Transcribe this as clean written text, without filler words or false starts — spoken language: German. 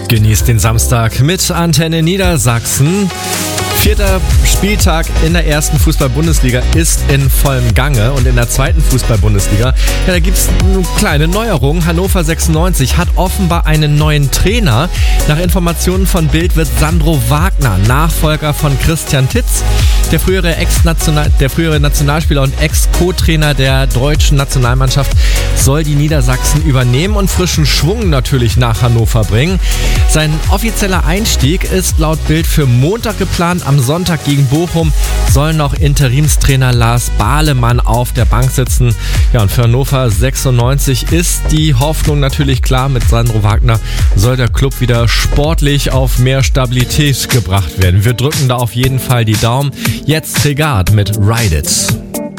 Genießt den Samstag mit Antenne Niedersachsen. 4. Spieltag in der ersten Fußball-Bundesliga ist in vollem Gange und in der zweiten Fußball-Bundesliga, da gibt es eine kleine Neuerung. Hannover 96 hat offenbar einen neuen Trainer. Nach Informationen von Bild wird Sandro Wagner Nachfolger von Christian Titz. Der frühere Nationalspieler und Ex-Co-Trainer der deutschen Nationalmannschaft soll die Niedersachsen übernehmen und frischen Schwung natürlich nach Hannover bringen. Sein offizieller Einstieg ist laut Bild für Montag geplant. Am Sonntag gegen Bochum soll noch Interimstrainer Lars Bahlemann auf der Bank sitzen. Ja, und für Hannover 96 ist die Hoffnung natürlich klar, mit Sandro Wagner soll der Club wieder sportlich auf mehr Stabilität gebracht werden. Wir drücken da auf jeden Fall die Daumen. Jetzt Regard mit Ride It.